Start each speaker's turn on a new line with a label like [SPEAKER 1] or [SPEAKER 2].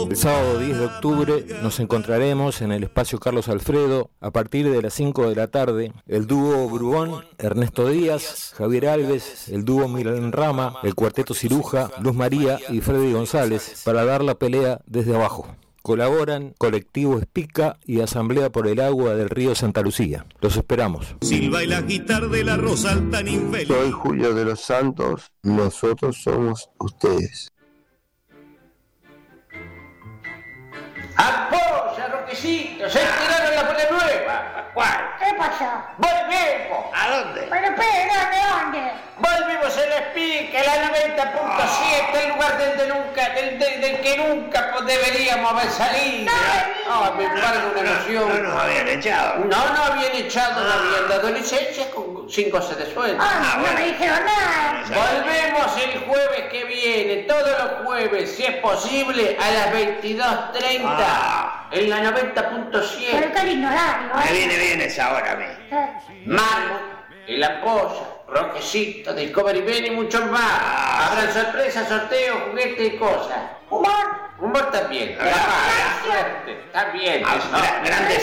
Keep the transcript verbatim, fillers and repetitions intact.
[SPEAKER 1] El sábado diez de octubre nos encontraremos en el espacio Carlos Alfredo a partir de las cinco de la tarde. El dúo Brugón, Ernesto Díaz, Javier Alves, el dúo Milan Rama, el cuarteto Ciruja, Luz María y Freddy González para dar la pelea desde abajo. Colaboran Colectivo Espica y Asamblea por el Agua del Río Santa Lucía. Los esperamos.
[SPEAKER 2] Silva y la guitarra de la rosa tan infeliz.
[SPEAKER 3] Soy Julio de los Santos, nosotros somos ustedes.
[SPEAKER 4] ¡Apoya, Roquecito! ¡Se estiraron la bola nueva! ¿Cuál?
[SPEAKER 5] ¿Qué pasó?
[SPEAKER 4] ¡Volvemos!
[SPEAKER 6] ¿A dónde?
[SPEAKER 5] Pero espera, ¿de dónde?
[SPEAKER 4] Volvimos a la Espica, la noventa punto siete, el lugar del, de nunca, del, del, del que nunca deberíamos haber salido.
[SPEAKER 5] No,
[SPEAKER 4] no me embarga una emoción.
[SPEAKER 6] No nos habían echado.
[SPEAKER 4] No, no habían echado, no habían dado licencias con sin cosas de sueldo.
[SPEAKER 5] Ah, no,
[SPEAKER 6] bueno.
[SPEAKER 5] me dijeron nada.
[SPEAKER 4] Volvemos el jueves que viene, todos los jueves, si es posible, a las veintidós treinta,
[SPEAKER 6] Ah.
[SPEAKER 4] en la noventa punto
[SPEAKER 5] Pero
[SPEAKER 4] siete.
[SPEAKER 5] qué lindo horario,
[SPEAKER 6] Me
[SPEAKER 5] ¿eh?
[SPEAKER 6] viene bien esa hora a mí.
[SPEAKER 5] Eh,
[SPEAKER 4] Marmo, el Ampolla, Roquecito, Discovery Ben y muchos más. Habrán sorpresas, sorteos, juguetes y cosas.
[SPEAKER 5] Humor.
[SPEAKER 4] Humor también.
[SPEAKER 6] Gracias.
[SPEAKER 4] Suerte, también.
[SPEAKER 6] Ah,
[SPEAKER 4] eso.
[SPEAKER 6] gra- grandes